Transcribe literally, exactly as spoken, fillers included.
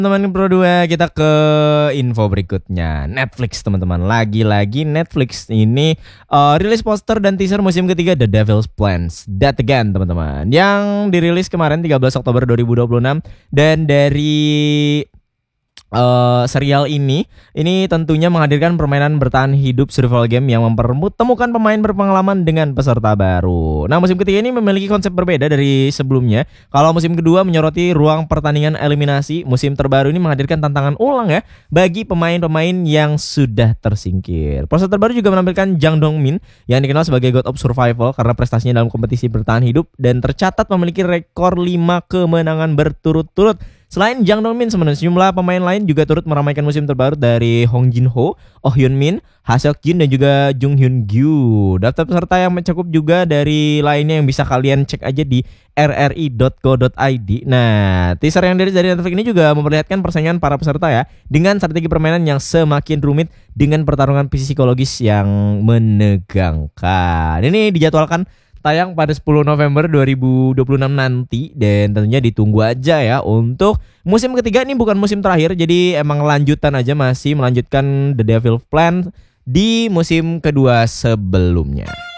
Teman-teman Pro dua, kita ke info berikutnya. Netflix teman-teman, lagi-lagi Netflix ini uh, rilis poster dan teaser musim ketiga The Devil's Plans That Again teman-teman, yang dirilis kemarin tiga belas Oktober dua ribu dua puluh enam. Dan dari Uh, serial ini ini tentunya menghadirkan permainan bertahan hidup survival game yang mempertemukan pemain berpengalaman dengan peserta baru. Nah, musim ketiga ini memiliki konsep berbeda dari sebelumnya. Kalau musim kedua menyoroti ruang pertandingan eliminasi, musim terbaru ini menghadirkan tantangan ulang ya bagi pemain-pemain yang sudah tersingkir. Poster terbaru juga menampilkan Jang Dong-min yang dikenal sebagai God of Survival karena prestasinya dalam kompetisi bertahan hidup dan tercatat memiliki rekor lima kemenangan berturut-turut. Selain Jang Dong-min, sebenarnya sejumlah pemain lain juga turut meramaikan musim terbaru dari Hong Jin-ho, Oh Hyun-min, Ha Seok-jin, dan juga Jung Hyun-gyu. Daftar peserta yang mencakup juga dari lainnya yang bisa kalian cek aja di r r i dot co dot i d. Nah, teaser yang dari dari Netflix ini juga memperlihatkan persaingan para peserta ya, dengan strategi permainan yang semakin rumit dengan pertarungan psikologis yang menegangkan. Ini dijadwalkan tayang pada sepuluh November dua ribu dua puluh enam nanti, dan tentunya ditunggu aja ya untuk musim ketiga. Ini bukan musim terakhir, jadi emang lanjutan aja, masih melanjutkan The Devil's Plan di musim kedua sebelumnya.